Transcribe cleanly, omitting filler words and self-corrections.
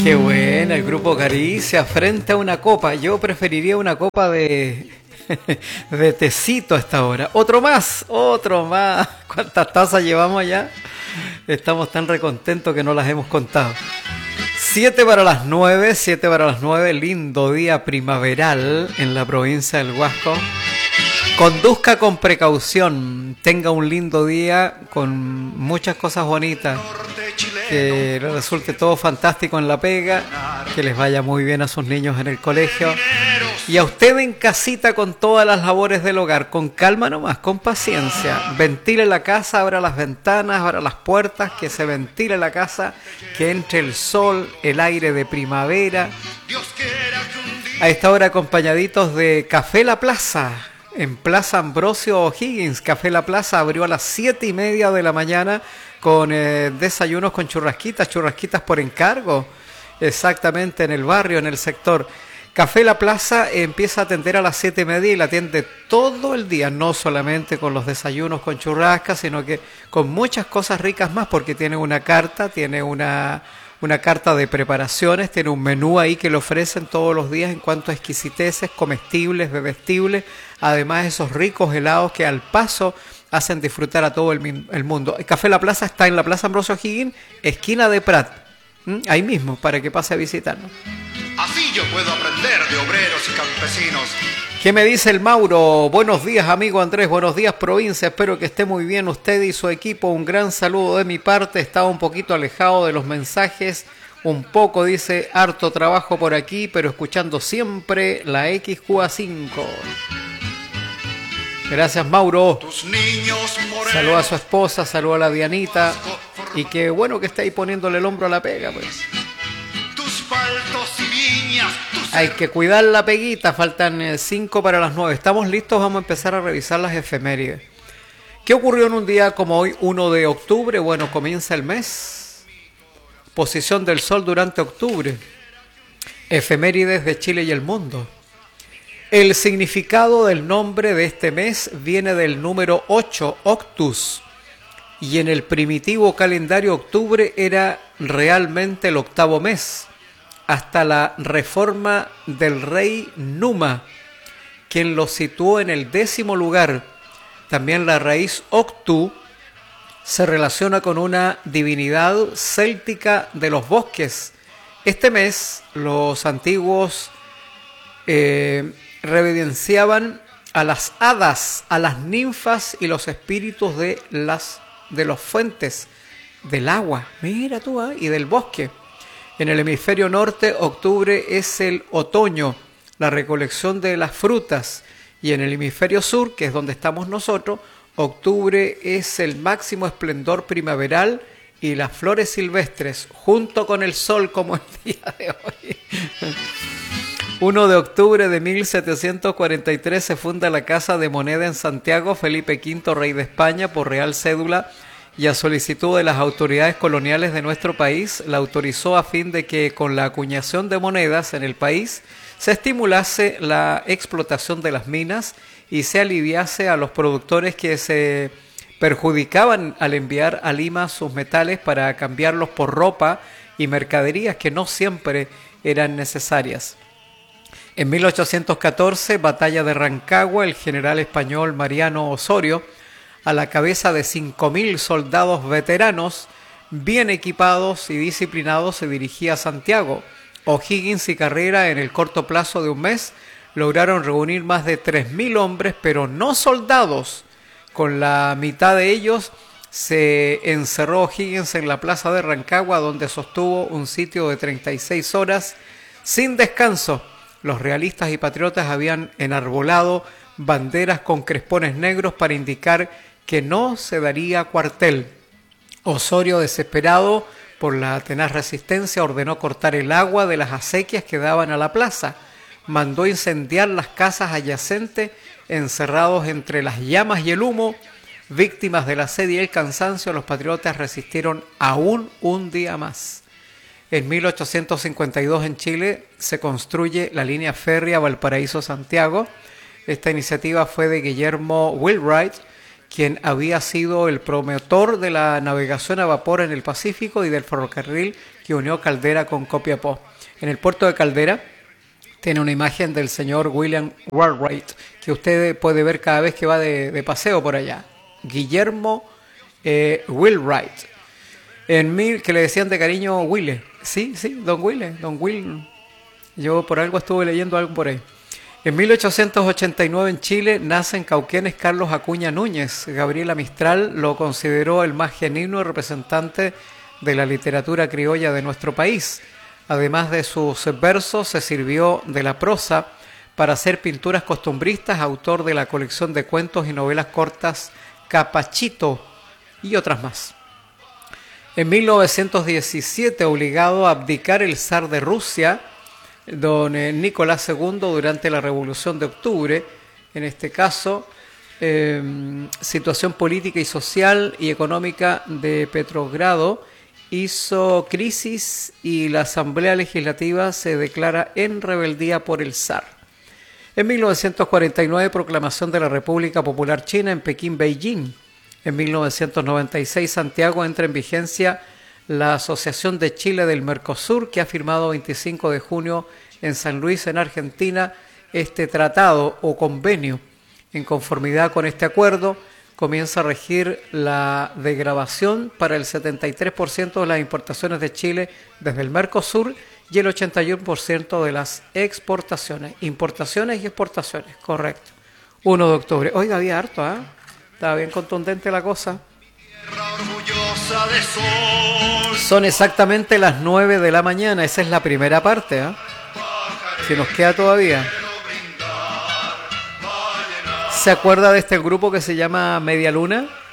Qué buena, el grupo Caricia frente a una copa. Yo preferiría una copa de de tecito a esta hora. Otro más, otro más. ¿Cuántas tazas llevamos ya? Estamos tan recontentos que no las hemos contado. 7 para las 9, 7 para las 9, lindo día primaveral en la provincia del Huasco. Conduzca con precaución, tenga un lindo día con muchas cosas bonitas, que resulte todo fantástico en la pega, que les vaya muy bien a sus niños en el colegio y a usted en casita con todas las labores del hogar, con calma nomás, con paciencia. Ventile la casa, abra las ventanas, abra las puertas, que se ventile la casa, que entre el sol, el aire de primavera. A esta hora acompañaditos de Café La Plaza. En Plaza Ambrosio O'Higgins, Café La Plaza abrió a las 7:30 de la mañana con desayunos con churrasquitas por encargo, exactamente en el barrio, en el sector. Café La Plaza empieza a atender a las 7:30 y la atiende todo el día, no solamente con los desayunos con churrascas, sino que con muchas cosas ricas más, porque tiene una carta, tiene una carta de preparaciones, tiene un menú ahí que le ofrecen todos los días en cuanto a exquisiteces, comestibles, bebestibles, además esos ricos helados que al paso hacen disfrutar a todo el mundo. El Café La Plaza está en la Plaza Ambrosio O'Higgins, esquina de Prat, ahí mismo, para que pase a visitarnos. Así yo puedo aprender de obreros y campesinos. ¿Qué me dice el Mauro? Buenos días, amigo Andrés, buenos días, provincia, espero que esté muy bien usted y su equipo. Un gran saludo de mi parte, estaba un poquito alejado de los mensajes, un poco, dice, harto trabajo por aquí, pero escuchando siempre la XQA5. Gracias, Mauro. Saluda a su esposa, saluda a la Dianita, y qué bueno que está ahí poniéndole el hombro a la pega, pues. Hay que cuidar la peguita, faltan 5 para las 9. Estamos listos, vamos a empezar a revisar las efemérides. ¿Qué ocurrió en un día como hoy, 1 de octubre? Bueno, comienza el mes. Posición del sol durante octubre. Efemérides de Chile y el mundo. El significado del nombre de este mes viene del número 8, Octus. Y en el primitivo calendario octubre era realmente el octavo mes, hasta la reforma del rey Numa, quien lo situó en el 10º lugar. También la raíz octu se relaciona con una divinidad céltica de los bosques. Este mes los antiguos reverenciaban a las hadas, a las ninfas y los espíritus de las fuentes del agua, mira tú, y del bosque. En el hemisferio norte, octubre es el otoño, la recolección de las frutas, y en el hemisferio sur, que es donde estamos nosotros, octubre es el máximo esplendor primaveral y las flores silvestres, junto con el sol, como el día de hoy. 1 de octubre de 1743 se funda la Casa de Moneda en Santiago. Felipe V, rey de España, por real cédula y a solicitud de las autoridades coloniales de nuestro país, la autorizó a fin de que con la acuñación de monedas en el país se estimulase la explotación de las minas y se aliviase a los productores que se perjudicaban al enviar a Lima sus metales para cambiarlos por ropa y mercaderías que no siempre eran necesarias. En 1814, batalla de Rancagua, el general español Mariano Osorio, a la cabeza de 5.000 soldados veteranos, bien equipados y disciplinados, se dirigía a Santiago. O'Higgins y Carrera, en el corto plazo de un mes, lograron reunir más de 3.000 hombres, pero no soldados. Con la mitad de ellos se encerró O'Higgins en la plaza de Rancagua, donde sostuvo un sitio de 36 horas sin descanso. Los realistas y patriotas habían enarbolado banderas con crespones negros para indicar que no se daría cuartel. Osorio, desesperado por la tenaz resistencia, ordenó cortar el agua de las acequias que daban a la plaza. Mandó incendiar las casas adyacentes, encerrados entre las llamas y el humo. Víctimas de la sed y el cansancio, los patriotas resistieron aún un día más. En 1852 en Chile se construye la línea férrea Valparaíso-Santiago. Esta iniciativa fue de Guillermo Wheelwright, quien había sido el promotor de la navegación a vapor en el Pacífico y del ferrocarril que unió Caldera con Copiapó. En el puerto de Caldera tiene una imagen del señor William Wheelwright, que usted puede ver cada vez que va de paseo por allá. Guillermo Wheelwright, que le decían de cariño Wille. Sí, don Wille, don Will. Yo por algo estuve leyendo algo por ahí. En 1889 en Chile nace en Cauquenes Carlos Acuña Núñez. Gabriela Mistral lo consideró el más genuino representante de la literatura criolla de nuestro país. Además de sus versos, se sirvió de la prosa para hacer pinturas costumbristas, autor de la colección de cuentos y novelas cortas Capachito y otras más. En 1917, obligado a abdicar el zar de Rusia, don Nicolás II, durante la Revolución de Octubre, en este caso, situación política y social y económica de Petrogrado hizo crisis y la Asamblea Legislativa se declara en rebeldía por el zar. En 1949, proclamación de la República Popular China en Pekín-Beijing. En 1996, Santiago entra en vigencia la Asociación de Chile del Mercosur, que ha firmado 25 de junio en San Luis, en Argentina, este tratado o convenio. En conformidad con este acuerdo, comienza a regir la degravación para el 73% de las importaciones de Chile desde el Mercosur y el 81% de las exportaciones. Importaciones y exportaciones, correcto. 1 de octubre. Oiga, había harto, ¿eh? Estaba bien contundente la cosa. Son exactamente las 9 de la mañana. Esa es la primera parte, ¿eh? Si nos queda todavía. ¿Se acuerda de este grupo que se llama Media Luna?